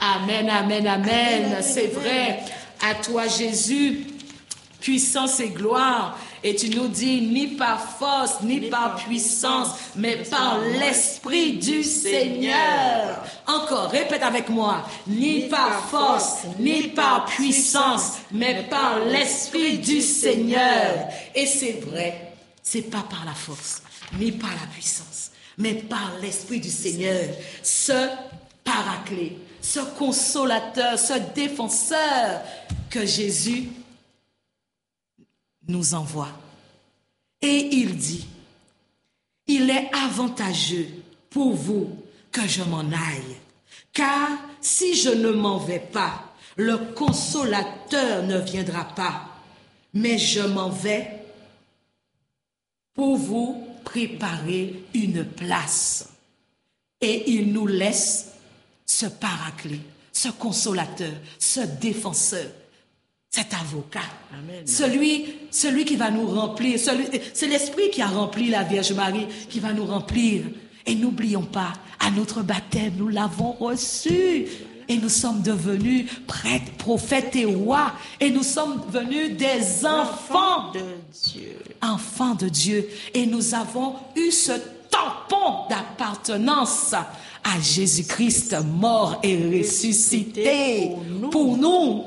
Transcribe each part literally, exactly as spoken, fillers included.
Amen, amen, amen. C'est vrai. À toi, Jésus, puissance et gloire. Et tu nous dis, ni par force, ni, ni par, par puissance, mais par l'Esprit du Seigneur. Encore, répète avec moi. Ni, ni par force, ni par puissance, mais par l'Esprit du Seigneur. Et c'est vrai, c'est pas par la force, ni par la puissance, mais par l'Esprit du Seigneur. Ce paraclet, ce consolateur, ce défenseur que Jésus nous envoie. Et il dit, il est avantageux pour vous que je m'en aille, car si je ne m'en vais pas, le consolateur ne viendra pas, mais je m'en vais pour vous préparer une place. Et il nous laisse ce paraclet, ce consolateur, ce défenseur, cet avocat, Amen. Celui, celui qui va nous remplir, celui, c'est l'Esprit qui a rempli la Vierge Marie, qui va nous remplir. Et n'oublions pas, à notre baptême, nous l'avons reçu. Et nous sommes devenus prêtres, prophètes et rois. Et nous sommes devenus des enfants de Dieu. Enfants de Dieu. Et nous avons eu ce tampon d'appartenance à Jésus-Christ, mort et ressuscité pour nous. Pour nous.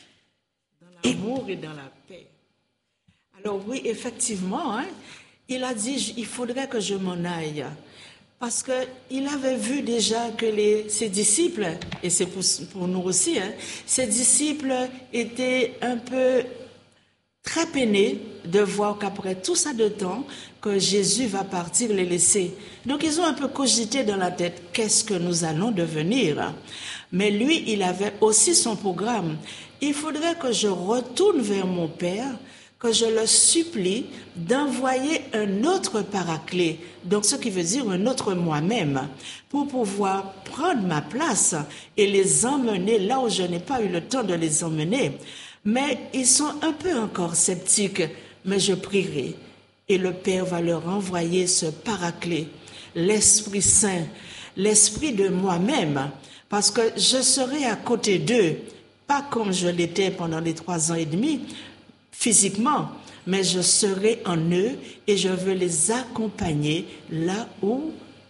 Dans l'amour et dans la paix. Alors oui, effectivement, hein, il a dit, il faudrait que je m'en aille. Parce qu'il avait vu déjà que les, ses disciples, et c'est pour, pour nous aussi, hein, ses disciples étaient un peu très peinés de voir qu'après tout ça de temps, que Jésus va partir les laisser. Donc ils ont un peu cogité dans la tête, qu'est-ce que nous allons devenir? Mais lui, il avait aussi son programme. Il faudrait que je retourne vers mon Père, que je le supplie d'envoyer un autre paraclet, donc ce qui veut dire un autre moi-même, pour pouvoir prendre ma place et les emmener là où je n'ai pas eu le temps de les emmener. Mais ils sont un peu encore sceptiques, mais je prierai. Et le Père va leur envoyer ce paraclet, l'Esprit Saint, l'Esprit de moi-même, parce que je serai à côté d'eux, pas comme je l'étais pendant les trois ans et demi, physiquement, mais je serai en eux et je veux les accompagner là où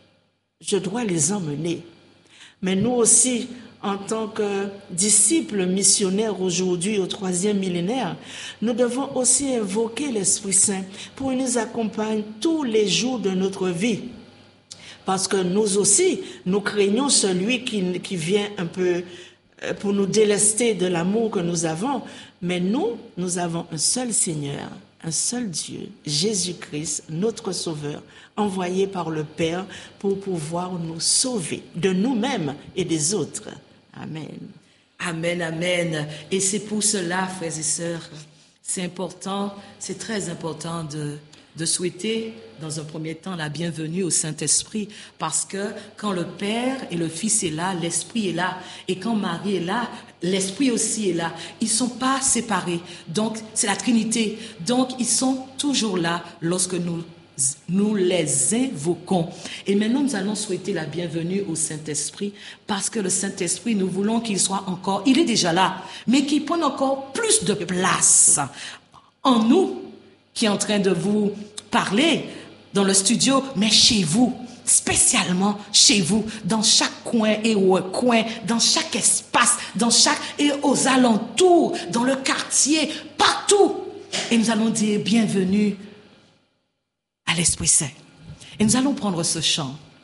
je dois les emmener. Mais nous aussi, en tant que disciples missionnaires aujourd'hui au troisième millénaire, nous devons aussi invoquer l'Esprit Saint pour qu'il nous accompagne tous les jours de notre vie. Parce que nous aussi, nous craignons celui qui, qui vient un peu pour nous délester de l'amour que nous avons. Mais nous, nous avons un seul Seigneur, un seul Dieu, Jésus-Christ, notre Sauveur, envoyé par le Père pour pouvoir nous sauver de nous-mêmes et des autres. Amen. Amen, amen. Et c'est pour cela, frères et sœurs, c'est important, c'est très important de, de souhaiter, dans un premier temps, la bienvenue au Saint-Esprit, parce que quand le Père et le Fils est là, l'Esprit est là, et quand Marie est là, l'Esprit aussi est là. Ils sont pas séparés. Donc, c'est la Trinité. Donc, ils sont toujours là lorsque nous nous les invoquons. Et maintenant, nous allons souhaiter la bienvenue au Saint-Esprit, parce que le Saint-Esprit, nous voulons qu'il soit encore, il est déjà là, mais qu'il prenne encore plus de place en nous, qui est en train de vous parler dans le studio, mais chez vous, spécialement chez vous, dans chaque coin et recoin, dans chaque espace, dans chaque et aux alentours, dans le quartier, partout. Et nous allons dire bienvenue à l'Esprit Saint. Et nous allons prendre ce chant.